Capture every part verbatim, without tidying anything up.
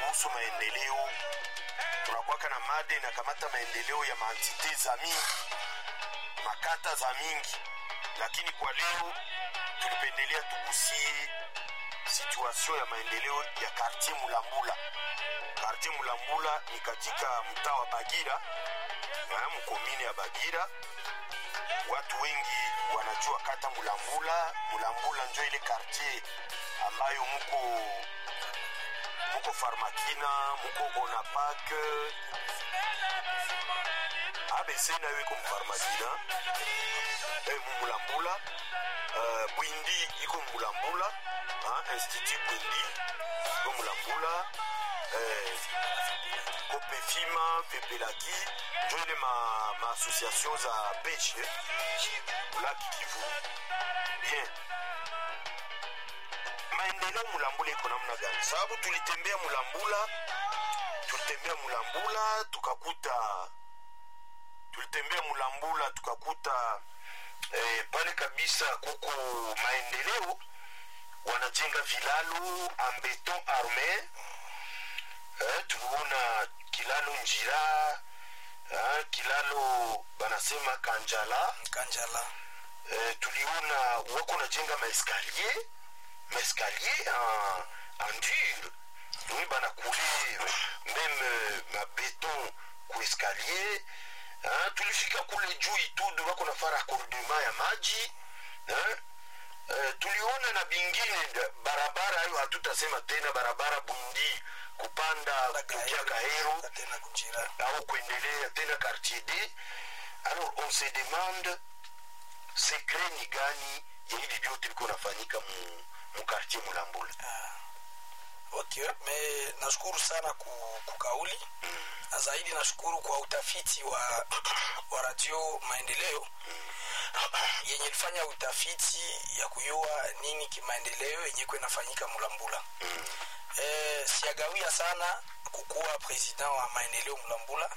kuhusu maendeleo. Tunakuwa na made na kamata maendeleo ya maantite za mingi, makata za mingi, lakini kwa leo tulipendelea tugusie situation ya maendeleo ya quartier Mulambula. Quartier Mulambula ni katika mtaa wa Bagira, na mkomine ya Bagira. Watu wengi wanajua kata Mulambula. Mulambula ndio ile quartier ambayo mko muko Farmakina, muko Onapak, A B C na yuko Farmakina, eh Mulambula, uh, Bwindi iko Mulambula, ah Institut Bwindi iko Mulambula, eh Kopefima, Pepelaki, ndio ile ma, ma association za pêche Laki Kivu. Bien. Maendeleo Mulambula iko namna gani? Sababu tulitembea Mulambula, tulitembea Mulambula tukakuta tulitembea Mulambula tukakuta eh, pale kabisa kuko maendeleo, wanajenga vilalo en beton armé. Eh, tuliona kilalo Njira, eh, kilalo banasema Kanjala, Kanjala. Eh, tuliona wako najenga maeskalier Mescalier en, en dur. Oui, bana couler même euh, ma béton ku escalier. Hein, tulifika kule juu Itudu wako nafara raccordement ya maji. Hein? Uh, tuliona na bingine barabara hiyo, hatutasema tena barabara Bundi kupanda kukia Kahero au kuendelea tena quartier D. Alors on se demande secret ni gani ya hivi vyote viko nafanyika mu mkartie Mulambula. Ah. Okay, me nashukuru sana ku, kukauli. Mm. Na zaidi nashukuru kwa utafiti wa wa Radio Maendeleo. Mm. Yenye ilifanya utafiti ya kujua nini kimaendeleo yenye kwa inafanyika Mulambula. Mm. Eh, siagawia sana kukuwa president wa Maendeleo Mulambula.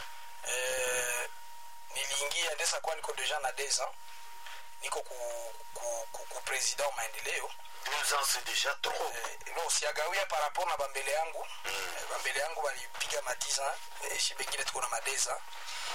Eh, niliingia ndesa kwa niko deja na deux ans. Niko ku ku ku, ku president wa Maendeleo. deux ans c'est déjà trop. Eh, non, siagawia par rapport na bambele yangu. Mm. Eh, bambele yangu walipiga ma dix ans, eh, shibengine tuko na ma deux ans.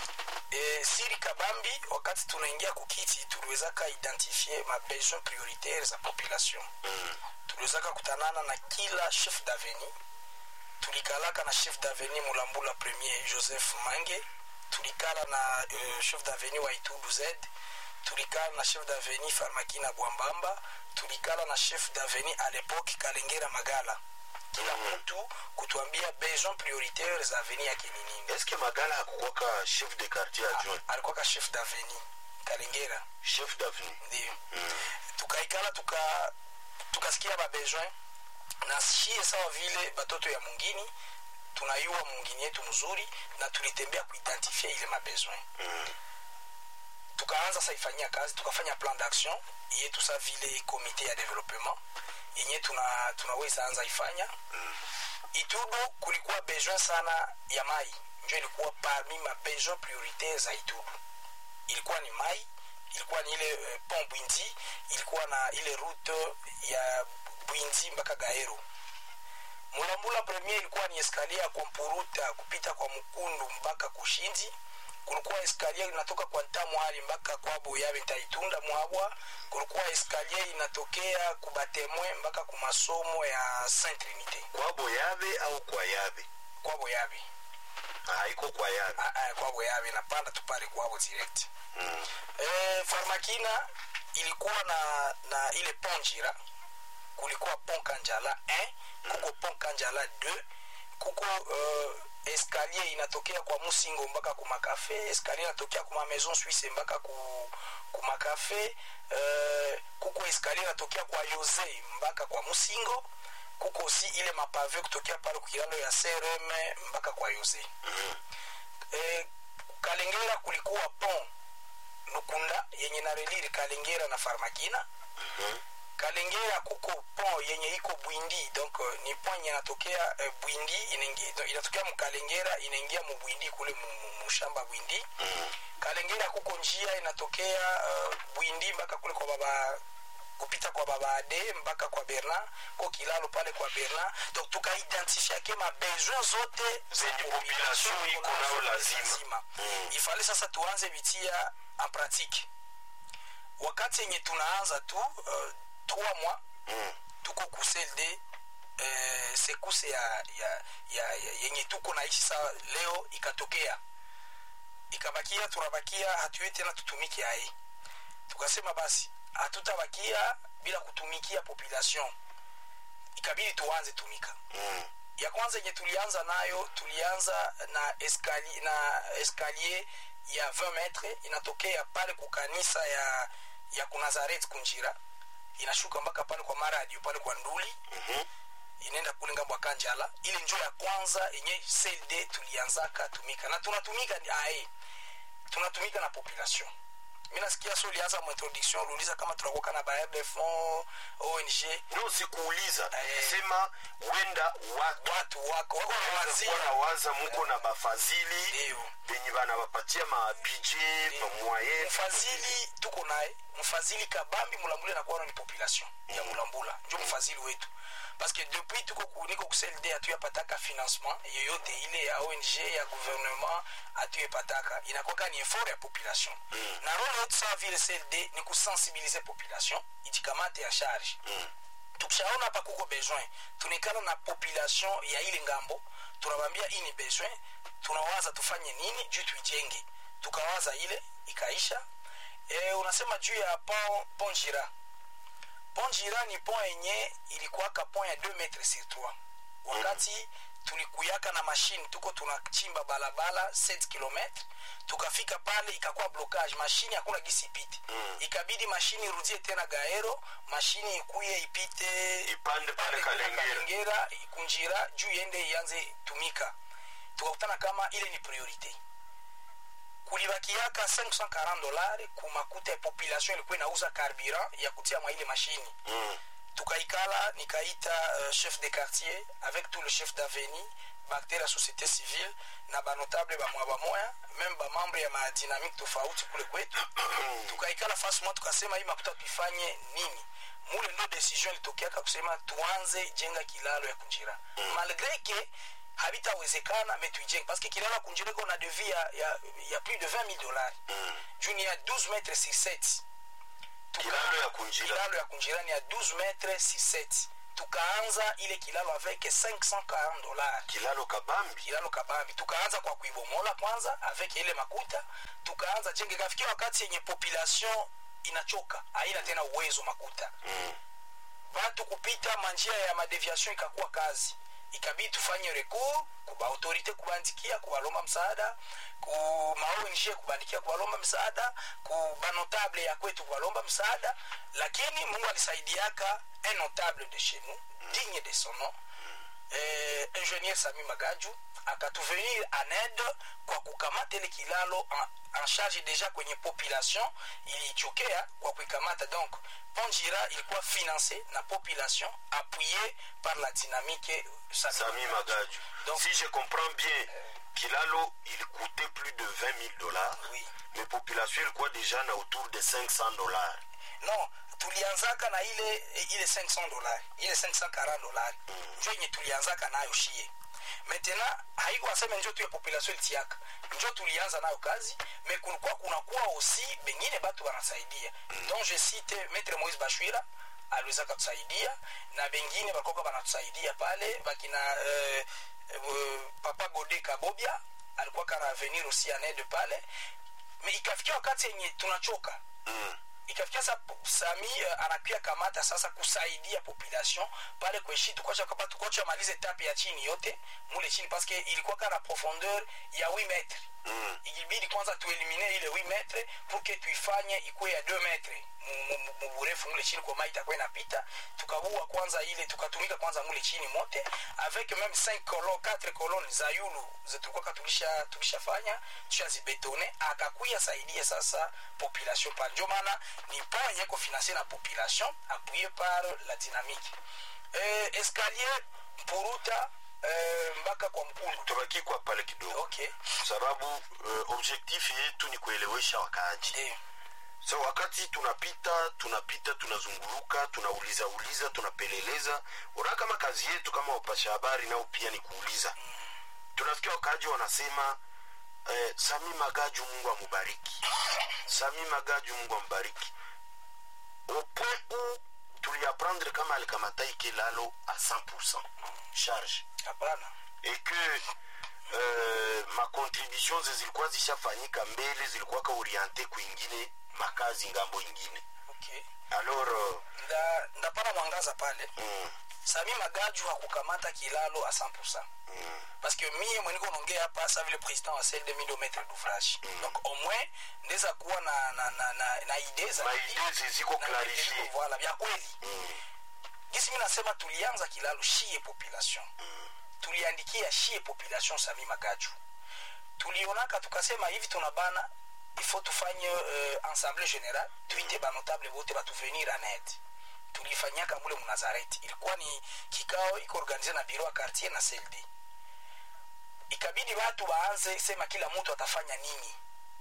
Eh, siri kabambi wakati tunaingia kukiti tuliweza ka identifier ma besoins prioritaires za population. Mm. Tuliweza kutanana na kila chef d'avenue. Tulikalaka na chef d'avenue Mulambula premier Joseph Mange, tulikala na uh, chef d'avenue wa Itudu Z, tulikala na chef d'avenue Farmakina Bwambamba, tulikala na chef d'avenue à l'époque Kalengera Magala. Kila mtu kutuambia besoin prioritaire za avenue yake ni nini. Est-ce que Magala hakuwa chef de quartier adjoint? Alikuwa chef d'avenue Kalengera. Chef d'avenue. Ndio. Mm. Tukaikala tuka tukasikia ba besoin na shie sawa vile batoto ya mungini tunayua mungini yetu mzuri na tulitembea kuidentifia ile ma besoin. Mm. Tukaanza saifanyia kazi, tukafanya plan d'action yetu sa vile comité ya développement yenye tuna tunaweza anza ifanya. Mm. Itudu kulikuwa besoin sana ya mai, ndio ilikuwa parmi ma besoin prioritaires za Itudu. Ilikuwa ni mai, ilikuwa ni ile uh, pont Bwindi, ilikuwa na ile route ya Bwindi mpaka Gaero. Mulambula premier ilikuwa ni escalier kwa Mpuruta kupita kwa Mukundu mpaka Kushindi. Kulikuwa escalier inatoka kwa Ntamu hali mpaka kwa Boyabe Ntaitunda Muhabwa. Kulikuwa escalier inatokea kubatemwe mpaka ku masomo ya Saint Trinité. Kwa Boyabe au kwa Yabe? Kwa Boyabe. Ah, iko kwa Yabe. Ah, ah, kwa Boyabe napanda tu pale kwa direct. Mm. Eh, Farmakina ilikuwa na na ile Ponjira. Kulikuwa Pont Kanjala un, kuko Pont Kanjala deux, kuko uh, escalier inatokea kwa Musingo mpaka ku makafe, escalier inatokea kwa Maison Suisse mpaka ku ku makafe, uh, kuko escalier inatokea kwa Jose mpaka kwa Musingo, kuko si ile mapave kutokea pale kukilalo ya C R M mpaka kwa Jose. Mm-hmm. Eh, Kalengera kulikuwa Pont Lukunda yenye na relire Kalengera na Farmakina. Mm-hmm. Kalengera kuko pont yenye iko Bwindi, donc uh, ni pont yenye inatokea uh, Bwindi inaingia inatokea mkalengera inaingia mu Bwindi kule mshamba Bwindi. Mm. Kalengera kuko njia inatokea uh, Bwindi mpaka kule kwa baba kupita kwa baba Ade mpaka kwa Bernard kwa kilalo pale kwa Bernard. Donc tukaidentifia kama besoin zote zenye population iko nao lazima. Mm. Ifale sasa tuanze bitia en pratique. Wakati yenye tunaanza tu uh, trois mois mm. tuko ku C L D eh, sekuse ya, ya, ya, ya yenye tuko naishi saa leo ikatokea ikabakia tunabakia hatuwe tena tutumiki hai. Tukasema basi hatutabakia bila kutumikia population, ikabidi tuanze tumika. Mm. Ya kwanza yenye tulianza nayo tulianza na escalier na escalier ya vingt metres inatokea pale kukanisa ya ya Kunazaret Kunjira inashuka mpaka pale kwa Maradi pale kwa Nduli. Mhm. Inaenda kule ngambo Kanjala. Ile njoo ya kwanza yenye C L D tulianzaka tumika na tunatumika ae tunatumika na population. Mimi nasikia sio ulianza mu introduction uliuliza kama tunakoka na baadhi de fonds O N G. No, sikuuliza. Eh, sema wenda watu watu wako wako wazili wanawaza mko na bafadhili benye bana bapatia ma budget pa moyen. Mfadhili tuko naye, mfadhili kabambi Mulambula na kwa ni population ya Mulambula. Ndio mfadhili wetu. Parce que depuis tuko kuniko ku C L D atu yapataka financement yoyote ile ya O N G ya gouvernement atu yapataka inakuwa ni effort ya population. Mm. Na role yetu sa vile C L D ni kusensibiliser population itikamate ya charge. Mm. Tukishaona hapa kuko besoin tunikana na population ya ile ngambo tunabambia hii ni besoin tunawaza tufanye nini juu tuijenge. Tukawaza ile ikaisha. Eh, unasema juu ya pont Ponjira. Pont Jira ni pont yenye ilikuwa ka pont ya deux mètres sur trois. Wakati tulikuyaka na machine tuko tunachimba balabala sept kilomètres tukafika pale ikakuwa blocage machine hakuna gisi ipite. Mm. Ikabidi machine irudie tena Gaero, machine ikuye ipite ipande pale Kalengera, Kunjira juu yende ianze tumika. Tukakutana kama ile ni priorite. Kulibakiaka cinq cent quarante dollars kumakuta ya population ilikuwa inauza carburant ya kutia mwa ile machine. Mm. Tukaikala nikaita uh, chef de quartier avec tout le chef d'avenue, bactéria société civile na ba notable ba mwa ba moya, même ba membre ya ma dynamique tofauti kule kwetu. Tukaikala fasi moja tukasema hii makuta tufanye nini? Mule ndo decision ilitokea kusema tuanze jenga kilalo ya Kunjira. Mm. Malgré que habitawezekana metuijenge parce que kilala Kunjira ko na devis ya, ya, ya plus de vingt mille dollars. Mm. Juni ya douze mètres sur sept. Kilalo ya Kunjira. Kilalo ya Kunjira ni ya douze mètres sur sept. Tukaanza ile kilalo avec cinq cent quarante dollars. Kilalo kabambi. Kilalo kabambi. Tukaanza kwa kuibomola kwanza avec ile makuta. Tukaanza jenge kafikia wakati yenye population inachoka. Haina tena uwezo makuta. Mm. Batu kupita manjia ya madeviation ikakuwa kazi. Ikabidi tufanye recours kuba autorite kubandikia kubalomba msaada, ku ma O N G kubandikia kubalomba msaada, ku ba notable ya kwetu kubalomba msaada, lakini Mungu alisaidiaka un notable de chez nous, mm. digne de son nom, eh, ingénieur Sami Magaju akatuvenir en aide kwa kukamata ile kilalo en, en charge déjà kwenye population ilichokea kwa kuikamata. Donc Pont Jira ilikuwa financé na population appuyé par la dynamique Sami, Sami Magaju. Donc, si je comprends bien, euh, kilalo il coûtait plus de vingt mille dollars. Oui. Mais population ilikuwa déjà na autour de cinq cents dollars. Non, tulianzaka na ile ile cinq cents dollars, ile cinq cent quarante dollars. Mm. Njo yenye tulianzaka nayo shie. Maintenant haiko aseme njo tu ya population ilitiaka. Njo tulianza nayo kazi, mais kulikuwa kunakuwa aussi bengine batu wanasaidia. Mm. Donc je cite Maître Moïse Bashwira aliweza kutusaidia na bengine bakoka banatusaidia pale bakina euh, euh, Papa Gode Kabobia alikuwa kana venir aussi en aide pale. Mais ikafikia wakati yenye tunachoka. Mm. Ikafikia sa Sami uh, anakuya kamata sasa kusaidia population pale kweshi tukocha kapa tukocha malize etape ya chini yote mule chini parce que ilikuwa kana profondeur ya huit mètres. Mm. Ilibidi kwanza tuelimine ile huit mètres pour que tuifanye ikuwe ya deux mètres muburefu mule chini kwa maita kwa inapita. Tukabua kwanza ile tukatumika kwanza mule chini mote avec même cinq colonnes quatre colonnes za yulu zetuko katulisha tulishafanya tushazibetone akakuya saidia sasa population par ndio maana ni pas yeko financé na population appuyé par la dynamique. Euh, escalier Puruta euh, mpaka kwa Mkundu. Tubaki kwa pale kidogo. Okay. Sababu uh, objectif yetu ni kuelewesha wakaaji. Ndio. So wakati tunapita tunapita tunazunguluka tunauliza uliza tunapeleleza, una kama kazi yetu kama wapasha habari nao pia ni kuuliza. Mm. Tunasikia wakaji wanasema eh, Sami Magaju Mungu amubariki. Sami Magaju Mungu ambariki. Au point où tu lui apprendre kama alikamata Kilalo à cent pour cent charge. Hapana. Et que euh, ma contribution zilikuwa zishafanyika mbele, zilikuwa ka orienté kwingine makazi ngambo ingine. Okay. Alors uh, nda ndapana mwangaza pale. Mm. Sami Magaju hakukamata Kilalo à cent pour cent. Mm. Parce que mie mweniko nongea hapa sa vile président wa celle de mille mètres d'ouvrage. Mm. Donc au moins ndeza kuwa na na na na, na idée za idée ziko clarifier. Voilà, bien kweli. Mm. Gisi mimi nasema tulianza Kilalo shie population. Mm. Tuliandikia shie population Sami Magaju. Tulionaka tukasema hivi tunabana, il faut tufanye euh, assemblée générale, tuite ba notable wote ba tuvenir en aide. Tulifanyaka mule Mnazareti. Ilikuwa ni kikao iko organize na bureau ya quartier na C L D. Ikabidi watu waanze sema kila mtu atafanya nini.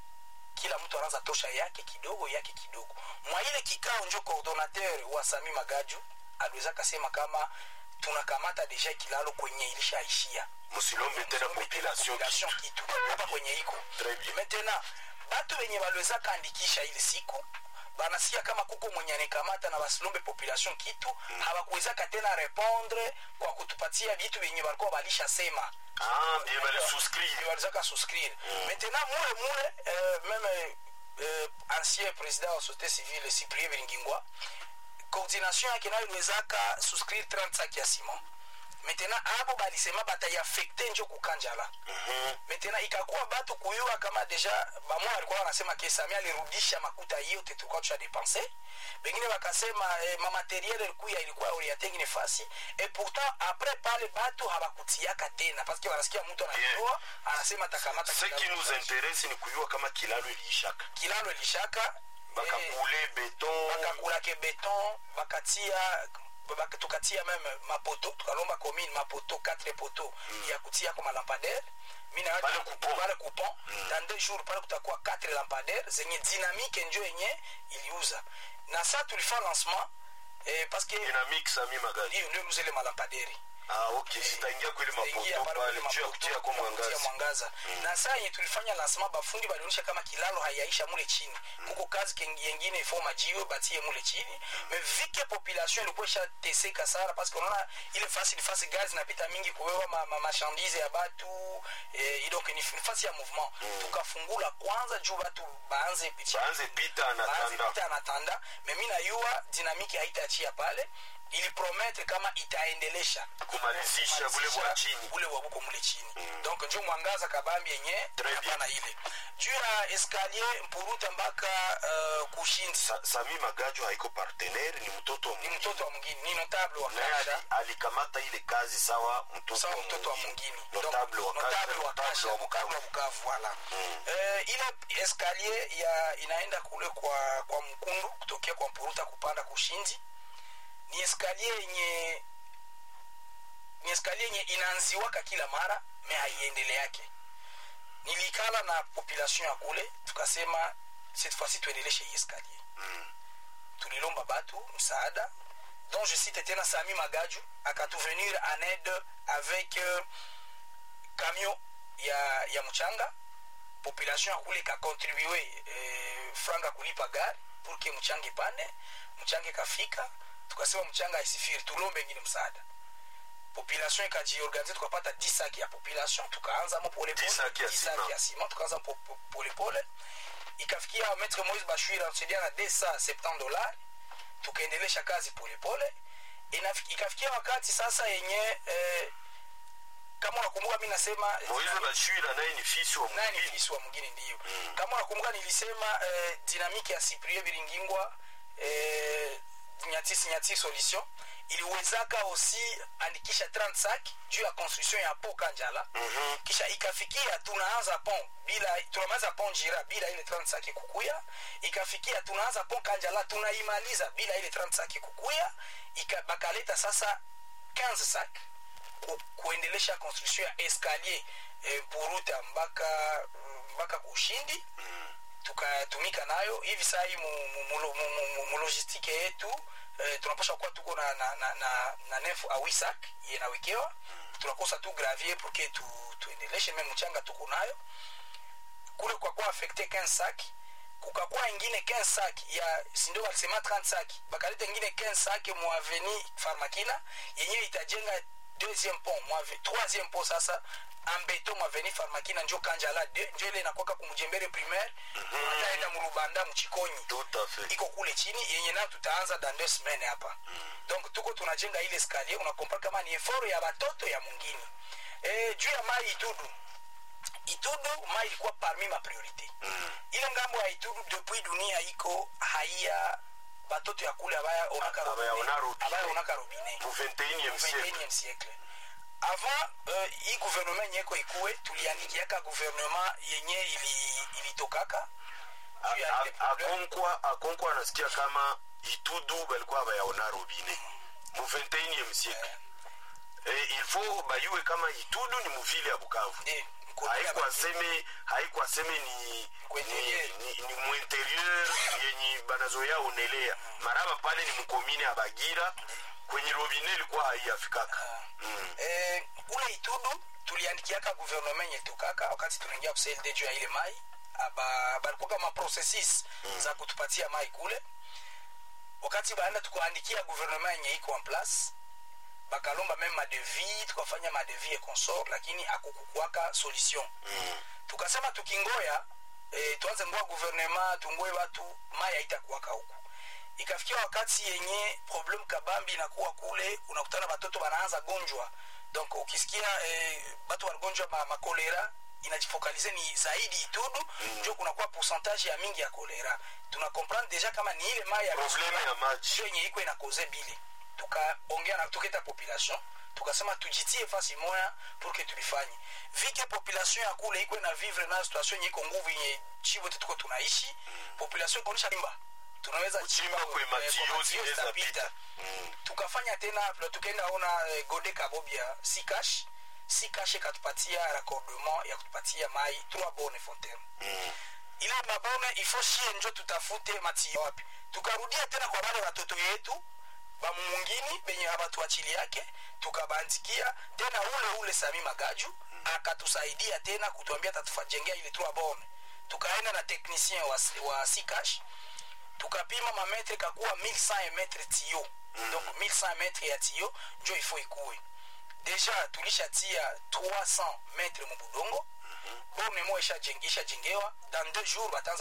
Kila mtu anaanza tosha yake kidogo yake kidogo. Mwa ile kikao njo coordinateur wa Sami Magaju aliweza kusema kama tunakamata deja Kilalo kwenye ilishaishia. Musilombe tena population kitu. kitu. Hapa kwenye iko. Maintenant batu wenye waliweza kaandikisha ile siku banasikia kama kuko mwenye anakamata na basilombe population kitu, mm. hawakuweza tena répondre kwa kutupatia vitu wenye walikuwa balisha sema. Ah, bien bale souscrire. Waliweza ka souscrire. Mm. Maintenant mule mule euh, même euh, ancien président de la société civile Cyprien Biringingwa, coordination yake nayo iliweza ka souscrire trente sacs ya ciment. Maintenant abo balisema bataya affecter njo kukanjala. Mhm. Maintenant ikakuwa batu kuyua kama deja bamwa alikuwa wanasema ke Sami alirudisha makuta yote tulikuwa tusha dépenser. Bengine wakasema eh, ma materiel ilikuwa ilikuwa orienté ngine fasi, et pourtant après pale batu habakutiaka tena parce que wanasikia mtu anajua anasema takamata. Ce qui nous intéresse ni kuyua kama Kilalo ilishaka. Kilalo ilishaka bakakule eh, beton, bakakula ke beton, bakatia tukatia meme mapoto, tukalomba commune mapoto quatre poteaux mm. ya kutia kwa lampadaire. Mina pale coupon pale coupon mm. dans deux jours pale kutakuwa quatre lampadaires zenye dynamique njo yenye iliuza. Na ça tulifanya lancement eh, parce que dynamique Sami Magaju ndio ndio nous les lampadaires. Ah, okay, sitaingia kwa ile mapoto pale juu ya kutia kwa mwangaza. mwangaza. Mm. Na saa yenye tulifanya lancement bafundi balionyesha kama Kilalo hayaisha mule chini. Mm. Kuko kazi nyingine ifo majiwe batie mule chini. Mm. Mais vike population ilikuwa ishateseka sana parce que unaona ile fasi ni fasi gaz inapita mingi kuwewa ma, ma marchandise ya batu eh, donc ni fasi ya mouvement. Mm. Tukafungula kwanza juu watu baanze pita. Baanze pita anatanda. Baanze pita anatanda. Mais mimi na yua dinamiki haitaachia pale. Ili promettre kama itaendelesha kumalizisha bule wa chini bule wa buko mule chini. Mm. Donc ndio mwangaza kabambi yenye hapana ile juu ya escalier mpuruta mpaka uh, kushindi. Sa, Sami Magaju haiko partenaire, ni mtoto wa ni mtoto wa mwingine, ni notable wa kasha. Alikamata ile kazi sawa mtoto sawa mtoto wa mwingine, notable wa kasha, notable wa Bukavu wa Bukavu wala. Mm. Eh, ile escalier ya inaenda kule kwa kwa Mkundu kutokea kwa mpuruta kupanda kushindi. Ni escalier yenye ni escalier yenye inaanziwaka kila mara me haiendele yake. Nilikala na population ya kule tukasema cette fois-ci tuendeleshe hii escalier. Mm. Tulilomba batu msaada dont je cite tena Sami Magaju akatuvenir en aide avec euh, camion ya ya mchanga. Population ya kule ka contribuer euh, franga kulipa gari pour que mchanga ipande, mchanga kafika. Tukasema mchanga isifiri tulombe ngine msaada. Population ikajiorganize tukapata dix sacs ya population, tukaanza mo pole pole dix sacs ya ciment, tukaanza pole pole. Ikafikia Maître Moïse Bashwira anasaidia na deux cent septante dollars. Tukaendelesha kazi pole pole. Ikafikia wakati sasa yenye eh, kama unakumbuka mimi nasema Moïse Bashwira naye ni fisi wa mwingine. Naye ni fisi wa mwingine ndio. Mm. Kama unakumbuka nilisema eh, dynamique ya Cyprien Biringingwa eh Nyati Nyati solution iliwezaka aussi andikisha trente sacs juu ya construction ya pont Kanjala. Mm-hmm. Kisha ikafikia tunaanza pont bila tunaanza pont Jira bila ile trente sacs kukuya, ikafikia tunaanza pont Kanjala tunaimaliza bila ile trente sacs kukuya, ikabakaleta sasa quinze sacs ku, kuendelesha construction ya escalier eh, puruta mpaka mpaka kushindi. Mm. tukatumika nayo hivi saa hii mu, mu, mu, mu, mu, mu logistike yetu eh, tunapasha kuwa tuko na na na, na, na nefu awisak yenawekewa tunakosa tu gravier pour que tu tuendeleshe meme mchanga tuko nayo kule kwa kwa affecté quinze sacs kukakuwa ingine quinze sacs ya sindo walisema trente sacs bakaleta ingine quinze sacs mu avenue Farmakina yenyewe itajenga deuxième pont mu troisième pont sasa en béton mu avenue Farmakina njo Kanjala njo ile inakuwa kumjembere primaire ataenda mm -hmm. Murubanda mchikonyi tout à fait iko kule chini yenye na tutaanza dans deux semaines hapa mm. Donc tuko tunajenga ile escalier unakompara kama ni effort ya batoto ya mwingine eh juu ya mai Itudu Itudu mai ilikuwa parmi ma priorité mm. Ile ngambo ya Itudu depuis dunia iko haia batoto ya kule abaya onaka abaya onaka robinet au vingt et unième siècle siècle avant euh, hii gouvernement nyeko ikuwe tuliandikiaka gouvernement yenye ili ilitokaka akonkwa akonkwa anasikia kama Itudu balikuwa bayaona robinet mu vingt et unième siècle eh, il faut bayue kama Itudu ni muvile ya Bukavu eh, haikuwa seme haikuwa seme ni ni, ni, ni mu interieur yenye banazoea onelea maraba pale ni mkomine ya Bagira kwenye robinet ilikuwa haiafikaka mm. eh, ule Itudu tuliandikiaka gouvernement yetokaka wakati tunaingia ku C L D juu ya ile mai aba balikuwa kama processes mm. za kutupatia mai kule wakati baada tukuandikia gouvernement yenye iko en place bakalomba même ma devis tukafanya ma devis et consort lakini akukukuaka solution mm. Tukasema tukingoya eh, tuanze ngoa gouvernement tungoe watu mai haitakuwaka huko ikafikia wakati yenye problem kabambi inakuwa kule unakutana watoto wanaanza gonjwa donc ukisikia eh, watu wanagonjwa ma, ma kolera inajifocaliser ni zaidi Itudu mm. Ndio kunakuwa pourcentage ya mingi ya kolera tuna comprendre déjà kama ni ile mai ya problème ya maji yenye iko ina cause bile tukaongea na tuketa population tukasema tujitie fasi moya pour que tulifanye vike population ya kule iko na vivre na situation yenye iko nguvu yenye chivo tuko tunaishi mm. Population konisha limba tunaweza chimba kwa matio zinaweza pita mm. Tukafanya tena tukaenda ona eh, Gode Kabobia Sikash Sikash katupatia raccordement ya kutupatia mai trois bonnes fontaines mm. Ile mabone ifo shie njo tutafute matio wapi tukarudia tena kwa wale watoto yetu bamungini benye abatuachili yake tukabandikia tena ule ule Sami Magaju mm. Akatusaidia tena kutuambia tatufajengea ile trois bonnes tukaenda na technicien wa, wa Sikash tukapima ma metre kakuwa mille cent metre tio mm. Donc mille cent metre ya tio njo ifo ikuwe deja tulishatia trois cents metre mubudongo mm -hmm. Bone mo isha jengisha jengewa dans deux jours batanza